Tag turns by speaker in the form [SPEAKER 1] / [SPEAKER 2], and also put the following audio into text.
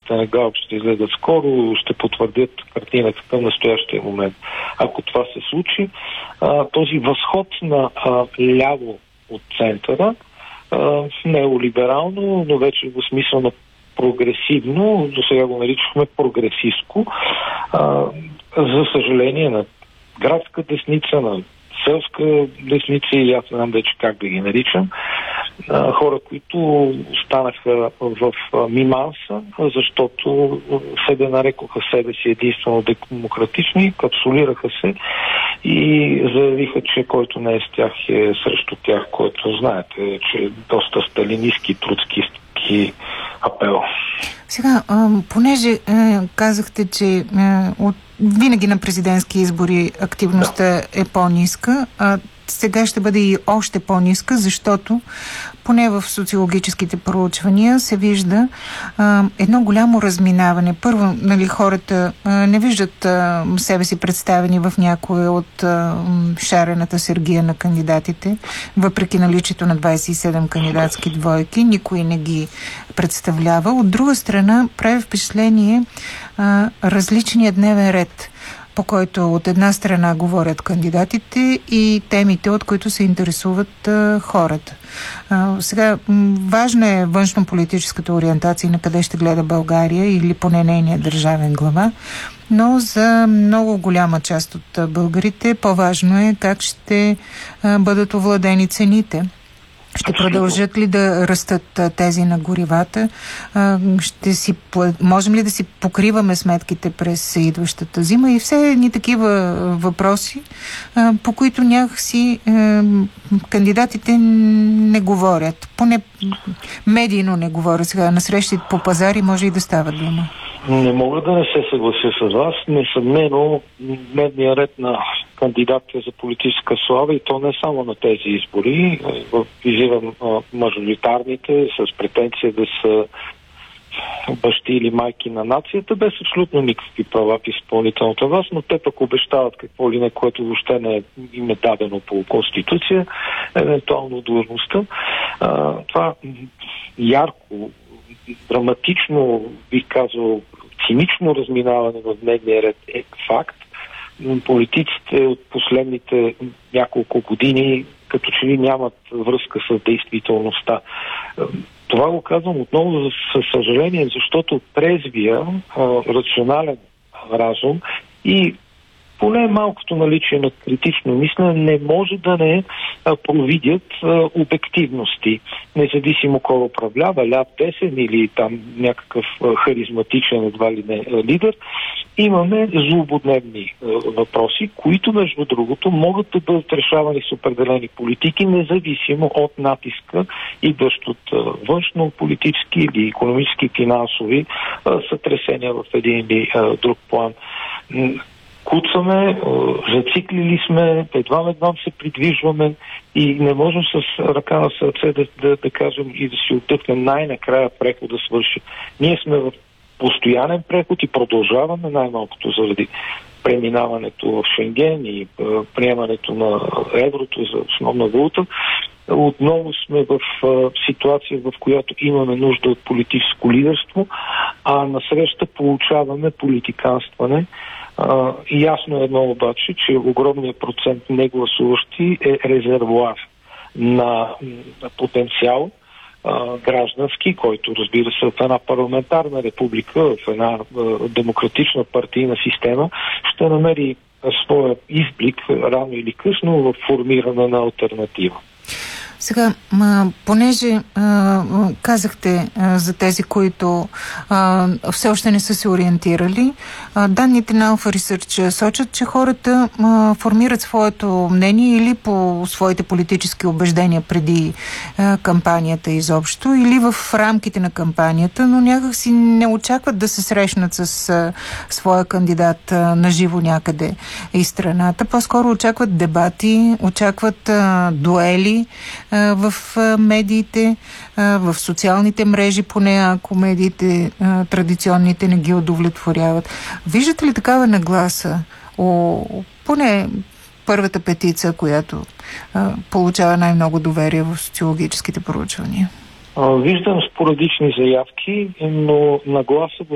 [SPEAKER 1] резултатите на Галп ще излезат скоро, ще потвърдят картината към настоящия момент. Ако това се случи, този възход на ляво от центъра, неолиберално, но вече в смисъл на прогресивно, до сега го наричахме прогресистко, за съжаление на градска десница, на селска десница и аз не знам вече как да ги наричам, хора, които останаха в миманса, защото себе нарекоха себе си единствено демократични, капсулираха се и заявиха, че който не е с тях е срещу тях, който знаете, че е доста сталинистки, троцкистки апел.
[SPEAKER 2] Сега, понеже казахте, че винаги на президентски избори активността е по-ниска, сега ще бъде и още по-ниска, защото поне в социологическите проучвания се вижда едно голямо разминаване. Първо, хората не виждат себе си представени в някоя от шарената сергия на кандидатите, въпреки наличието на 27 кандидатски двойки, никой не ги представлява. От друга страна, прави впечатление различният дневен ред, по който от една страна говорят кандидатите и темите, от които се интересуват хората. Сега, важна е външно-политическата ориентация на къде ще гледа България или поне нейния държавен глава, но за много голяма част от българите по-важно е как ще бъдат овладени цените. Ще продължат ли да растат тези на горивата? Можем ли да си покриваме сметките през идващата зима? И все едни такива въпроси, по които някакси кандидатите не говорят. Поне медийно не говорят. Сега на срещите по пазари може и да става дума.
[SPEAKER 1] Не мога да не се съглася с вас. Несъмнено, дневният ред на кандидатите за политическа слава, и то не само на тези избори, визирам мажоритарните с претенция да са бащи или майки на нацията, без абсолютно никакви права в изпълнителната власт, но те пък обещават какво ли не, което въобще не им е дадено по Конституция, евентуално длъжността. Това ярко, драматично, бих казал, цинично разминаване в дневния ред е факт. Политиците от последните няколко години като че ли нямат връзка с действителността. Това го казвам отново със съжаление, защото трезвия, рационален разум и поне малкото наличие на критично мислене не може да не провидят обективности. Независимо кой управлява, ляв, десен или там някакъв харизматичен едва ли не лидер, имаме злободневни въпроси, които между другото могат да бъдат решавани с определени политики, независимо от натиска, идващ от външно-политически или икономически, финансови сътресения в един или друг план. Куцаме, зациклили сме, едва се придвижваме и не можем с ръка на сърце да кажем и да си отдъхнем най-накрая прехода свърши. Ние сме в постоянен преход и продължаваме най-малкото заради преминаването в Шенген и приемането на еврото за основна валута. Отново сме в ситуация, в която имаме нужда от политическо лидерство, а насреща получаваме политиканстване. Ясно е едно обаче, че огромният процент негласуващи е резервоар на потенциал граждански, който разбира се от една парламентарна република, в една демократична партийна система, ще намери своя изблик рано или късно в формиране на алтернатива.
[SPEAKER 2] Сега, понеже казахте за тези, които все още не са се ориентирали, данните на Alpha Research сочат, че хората формират своето мнение или по своите политически убеждения преди кампанията изобщо, или в рамките на кампанията, но някак си не очакват да се срещнат с своя кандидат наживо някъде из страната. По-скоро очакват дебати, очакват дуели в медиите, в социалните мрежи, поне ако медиите традиционните не ги удовлетворяват. Виждате ли такава нагласа? Поне първата петица, която получава най-много доверие в социологическите проучвания.
[SPEAKER 1] Виждам спорадични заявки, но нагласа в